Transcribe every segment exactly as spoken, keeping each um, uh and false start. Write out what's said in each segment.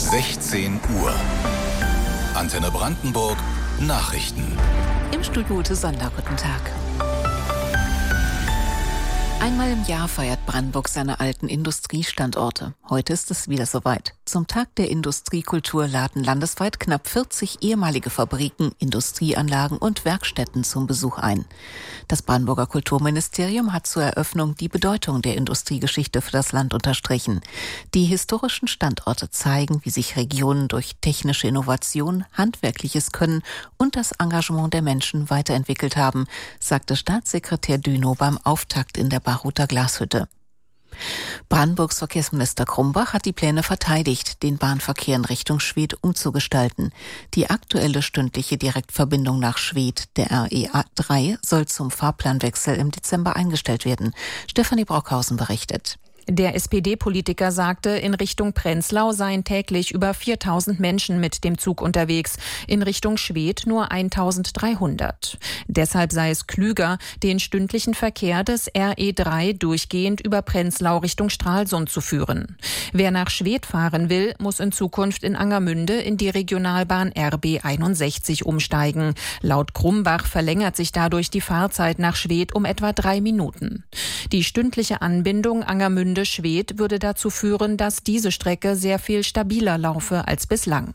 sechzehn Uhr. Antenne Brandenburg Nachrichten. Im Studio Ute Sonder, guten Tag. Einmal im Jahr feiert Brandenburg seine alten Industriestandorte. Heute ist es wieder soweit. Zum Tag der Industriekultur laden landesweit knapp vierzig ehemalige Fabriken, Industrieanlagen und Werkstätten zum Besuch ein. Das Brandenburger Kulturministerium hat zur Eröffnung die Bedeutung der Industriegeschichte für das Land unterstrichen. Die historischen Standorte zeigen, wie sich Regionen durch technische Innovation, handwerkliches Können und das Engagement der Menschen weiterentwickelt haben, sagte Staatssekretär Dünow beim Auftakt in der Baruther Glashütte. Brandenburgs Verkehrsminister Krumbach hat die Pläne verteidigt, den Bahnverkehr in Richtung Schwedt umzugestalten. Die aktuelle stündliche Direktverbindung nach Schwedt, der R E drei, soll zum Fahrplanwechsel im Dezember eingestellt werden. Stefanie Brockhausen berichtet. Der S P D-Politiker sagte, in Richtung Prenzlau seien täglich über viertausend Menschen mit dem Zug unterwegs, in Richtung Schwedt nur eintausenddreihundert. Deshalb sei es klüger, den stündlichen Verkehr des R E drei durchgehend über Prenzlau Richtung Stralsund zu führen. Wer nach Schwedt fahren will, muss in Zukunft in Angermünde in die Regionalbahn R B einundsechzig umsteigen. Laut Krumbach verlängert sich dadurch die Fahrzeit nach Schwedt um etwa drei Minuten. Die stündliche Anbindung Angermünde Schwedt würde dazu führen, dass diese Strecke sehr viel stabiler laufe als bislang.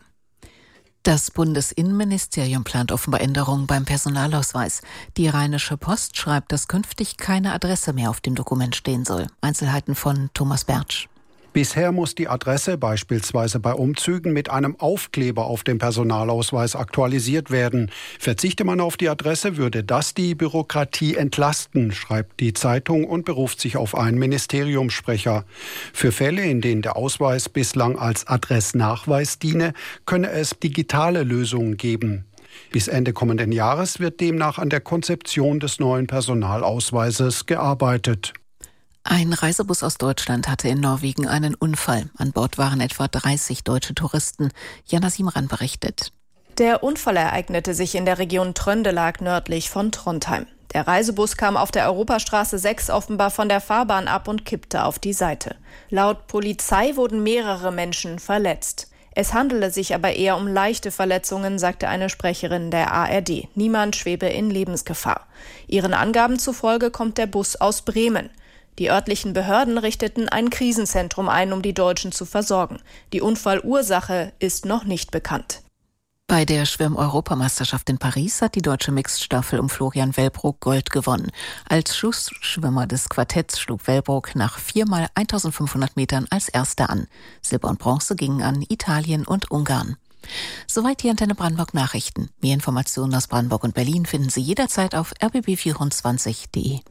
Das Bundesinnenministerium plant offenbar Änderungen beim Personalausweis. Die Rheinische Post schreibt, dass künftig keine Adresse mehr auf dem Dokument stehen soll. Einzelheiten von Thomas Bertsch. Bisher muss die Adresse beispielsweise bei Umzügen mit einem Aufkleber auf dem Personalausweis aktualisiert werden. Verzichte man auf die Adresse, würde das die Bürokratie entlasten, schreibt die Zeitung und beruft sich auf einen Ministeriumssprecher. Für Fälle, in denen der Ausweis bislang als Adressnachweis diene, könne es digitale Lösungen geben. Bis Ende kommenden Jahres wird demnach an der Konzeption des neuen Personalausweises gearbeitet. Ein Reisebus aus Deutschland hatte in Norwegen einen Unfall. An Bord waren etwa dreißig deutsche Touristen. Jana Simran berichtet. Der Unfall ereignete sich in der Region Trøndelag nördlich von Trondheim. Der Reisebus kam auf der Europastraße sechs offenbar von der Fahrbahn ab und kippte auf die Seite. Laut Polizei wurden mehrere Menschen verletzt. Es handele sich aber eher um leichte Verletzungen, sagte eine Sprecherin der A R D. Niemand schwebe in Lebensgefahr. Ihren Angaben zufolge kommt der Bus aus Bremen. Die örtlichen Behörden richteten ein Krisenzentrum ein, um die Deutschen zu versorgen. Die Unfallursache ist noch nicht bekannt. Bei der Schwimm-Europameisterschaft in Paris hat die deutsche Mixed-Staffel um Florian Wellbrock Gold gewonnen. Als Schlussschwimmer des Quartetts schlug Wellbrock nach viermal eintausendfünfhundert Metern als Erster an. Silber und Bronze gingen an Italien und Ungarn. Soweit die Antenne Brandenburg Nachrichten. Mehr Informationen aus Brandenburg und Berlin finden Sie jederzeit auf r b b vierundzwanzig punkt de.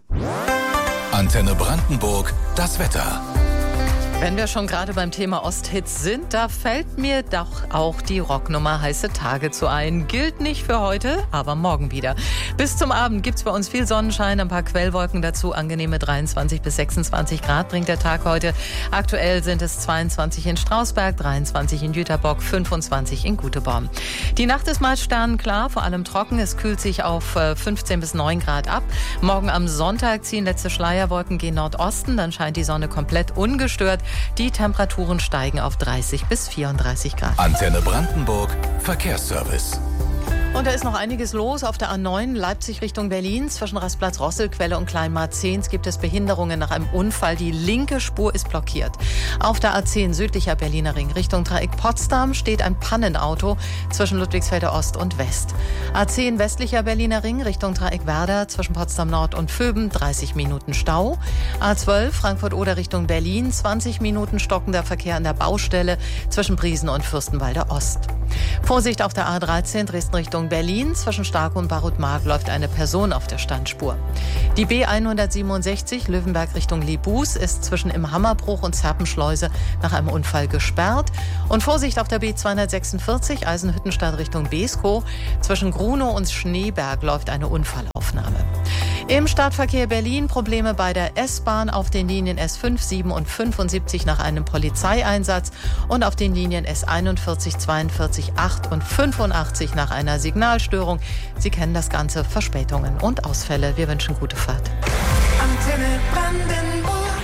Antenne Brandenburg, das Wetter. Wenn wir schon gerade beim Thema Osthits sind, da fällt mir doch auch die Rocknummer Heiße Tage zu ein. Gilt nicht für heute, aber morgen wieder. Bis zum Abend gibt's bei uns viel Sonnenschein, ein paar Quellwolken dazu. Angenehme dreiundzwanzig bis sechsundzwanzig Grad bringt der Tag heute. Aktuell sind es zweiundzwanzig in Strausberg, dreiundzwanzig in Jüterbock, fünfundzwanzig in Guteborn. Die Nacht ist meist sternenklar, vor allem trocken. Es kühlt sich auf fünfzehn bis neun Grad ab. Morgen am Sonntag ziehen letzte Schleierwolken gen Nordosten. Dann scheint die Sonne komplett ungestört. Die Temperaturen steigen auf dreißig bis vierunddreißig Grad. Antenne Brandenburg, Verkehrsservice. Und da ist noch einiges los. Auf der A neun Leipzig Richtung Berlin. Zwischen Rastplatz Rosselquelle und Kleinmarzehns gibt es Behinderungen nach einem Unfall. Die linke Spur ist blockiert. Auf der A zehn südlicher Berliner Ring Richtung Dreieck Potsdam steht ein Pannenauto zwischen Ludwigsfelder Ost und West. A zehn westlicher Berliner Ring Richtung Dreieck Werder zwischen Potsdam Nord und Vöben dreißig Minuten Stau. A zwölf Frankfurt-Oder Richtung Berlin zwanzig Minuten stockender Verkehr an der Baustelle zwischen Briesen und Fürstenwalde Ost. Vorsicht auf der A dreizehn Dresden Richtung Berlin. Zwischen Starke und Barut-Mark läuft eine Person auf der Standspur. Die B hundertsiebenundsechzig Löwenberg Richtung Libus ist zwischen im Hammerbruch und Zerpenschleuse nach einem Unfall gesperrt. Und Vorsicht auf der B zweihundertsechsundvierzig Eisenhüttenstadt Richtung Beeskow. Zwischen Grunow und Schneeberg läuft eine Unfallaufnahme. Im Stadtverkehr Berlin Probleme bei der S-Bahn auf den Linien S fünf, sieben und fünfundsiebzig nach einem Polizeieinsatz und auf den Linien S einundvierzig, zweiundvierzig, acht und fünfundachtzig nach einer Signalstörung. Sie kennen das Ganze, Verspätungen und Ausfälle. Wir wünschen gute Fahrt. Antenne Brandenburg. Die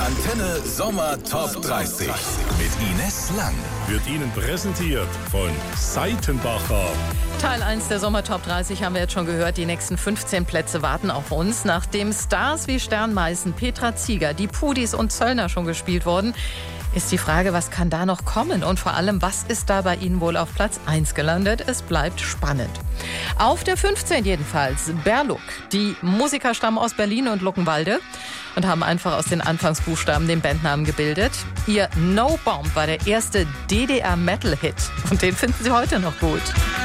Antenne Sommer Top dreißig mit Ines Lang. Wird Ihnen präsentiert von Seitenbacher. Teil eins der Sommer Top dreißig haben wir jetzt schon gehört. Die nächsten fünfzehn Plätze warten auf uns. Nachdem Stars wie Stern Meißen, Petra Zieger, die Pudis und Zöllner schon gespielt wurden, ist die Frage, was kann da noch kommen? Und vor allem, was ist da bei Ihnen wohl auf Platz eins gelandet? Es bleibt spannend. Auf der fünfzehn jedenfalls Berluk. Die Musiker stammen aus Berlin und Luckenwalde und haben einfach aus den Anfangsbuchstaben den Bandnamen gebildet. Ihr No Bomb war der erste D D R-Metal-Hit und den finden Sie heute noch gut.